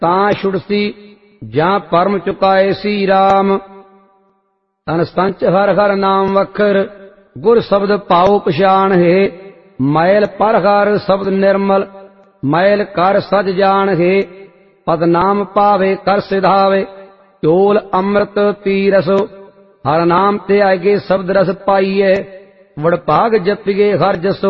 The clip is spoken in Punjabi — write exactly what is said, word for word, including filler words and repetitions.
ਤਾਂ ਛੁੜਸੀ ਜਾਂ ਪਰਮ ਚੁਕਾਏ ਸੀ ਰਾਮ। ਤਨ ਸੰਚ ਹਰ ਹਰ ਨਾਮ ਵਖਰ ਗੁਰ ਸ਼ਬਦ ਪਾਉ ਪਛਾਣ ਹੈ। ਮੈਲ ਪਰ ਹਰ ਸ਼ਬਦ ਨਿਰਮਲ ਮੈਲ ਕਰ ਸਜ ਜਾਣ ਹੈ। ਪਦ ਨਾਮ ਪਾਵੇ ਕਰ ਸਿਧਾਵੇ ਚੋਲ ਅੰਮ੍ਰਿਤ ਪੀ ਰਸੋ। ਹਰ ਨਾਮ ਤੇ ਆਗੇ ਸ਼ਬਦ ਰਸ ਪਾਈਏ ਵਡਭਾਗ ਜਪੀਏ ਹਰ ਜਸੋ।